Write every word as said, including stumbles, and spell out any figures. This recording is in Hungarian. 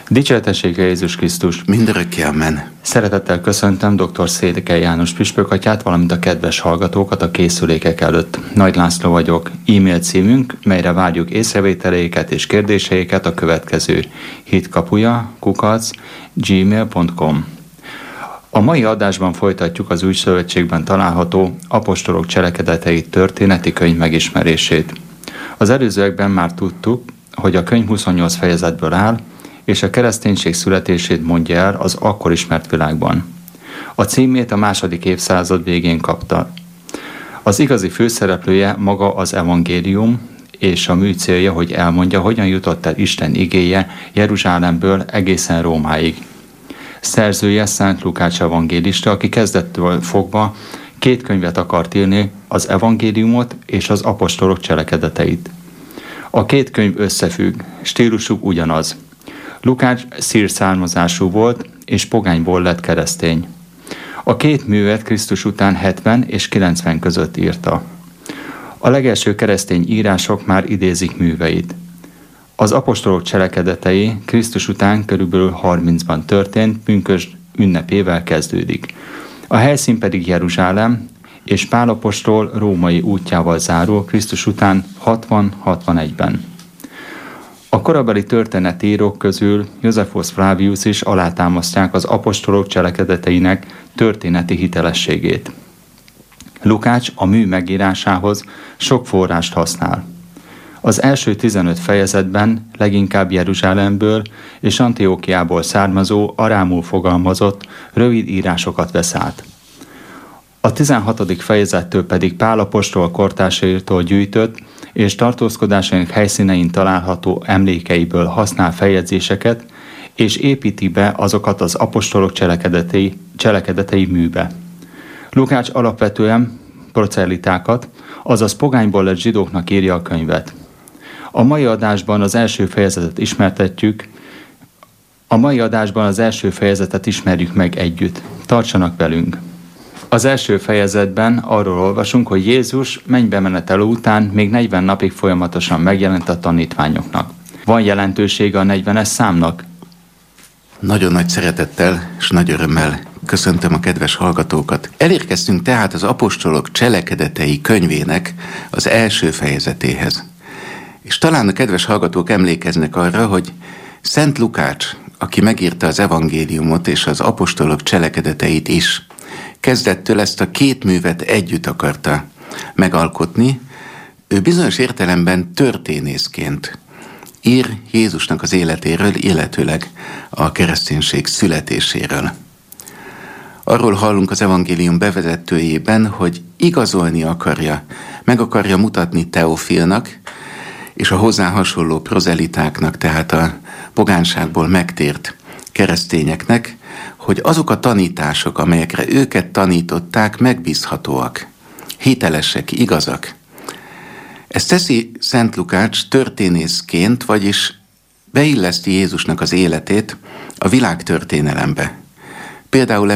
Dicsértessége Jézus Krisztus! Mindörökké amen. Szeretettel köszöntöm dr. Székely János püspök atyát, valamint a kedves hallgatókat a készülékek előtt. Nagy László vagyok. E-mail címünk, melyre várjuk észrevételeiket és kérdéseiket a következő: hitkapuja kukac gmail pont com. A mai adásban folytatjuk az Új Szövetségben található apostolok cselekedetei történeti könyv megismerését. Az előzőekben már tudtuk, hogy a könyv huszonnyolc fejezetből áll, és a kereszténység születését mondja el az akkor ismert világban. A címét a második évszázad végén kapta. Az igazi főszereplője maga az evangélium, és a mű célja, hogy elmondja, hogyan jutott el Isten igéje Jeruzsálemből egészen Rómáig. Szerzője Szent Lukács evangélista, aki kezdettől fogva két könyvet akart írni, az evangéliumot és az apostolok cselekedeteit. A két könyv összefügg, stílusuk ugyanaz. Lukács szír származású volt, és pogányból lett keresztény. A két művet Krisztus után hetven és kilencven között írta. A legelső keresztény írások már idézik műveit. Az apostolok cselekedetei Krisztus után körülbelül harmincban történt, pünkösd ünnepével kezdődik. A helyszín pedig Jeruzsálem, és Pál apostol római útjával zárul Krisztus után hatvan-hatvanegyben. A korabeli történetírók közül Josephus Flavius is alátámasztják az apostolok cselekedeteinek történeti hitelességét. Lukács a mű megírásához sok forrást használ. Az első tizenöt fejezetben leginkább Jeruzsálemből és Antiókiából származó, arámul fogalmazott, rövid írásokat vesz át. A tizenhatodik fejezettől pedig Pál apostol kortársaitól gyűjtött és tartózkodásának helyszínein található emlékeiből használ feljegyzéseket, és építi be azokat az apostolok cselekedetei, cselekedetei műbe. Lukács alapvetően procellitákat, azaz pogányból lett zsidóknak írja a könyvet. A mai adásban az első fejezetet ismertetjük, a mai adásban az első fejezetet ismerjük meg együtt. Tartsanak velünk! Az első fejezetben arról olvasunk, hogy Jézus mennybe menetele után még negyven napig folyamatosan megjelent a tanítványoknak. Van jelentősége a negyvenes számnak? Nagyon nagy szeretettel és nagy örömmel köszöntöm a kedves hallgatókat. Elérkeztünk tehát az apostolok cselekedetei könyvének az első fejezetéhez. És talán a kedves hallgatók emlékeznek arra, hogy Szent Lukács, aki megírta az evangéliumot és az apostolok cselekedeteit is, kezdettől ezt a két művet együtt akarta megalkotni. Ő bizonyos értelemben történészként ír Jézusnak az életéről, illetőleg a kereszténység születéséről. Arról hallunk az evangélium bevezetőjében, hogy igazolni akarja, meg akarja mutatni Teofilnak és a hozzá hasonló prozelitáknak, tehát a pogánságból megtért keresztényeknek, hogy azok a tanítások, amelyekre őket tanították, megbízhatóak, hitelesek, igazak. Ezt teszi Szent Lukács történészként, vagyis beilleszti Jézusnak az életét a világtörténelembe. Például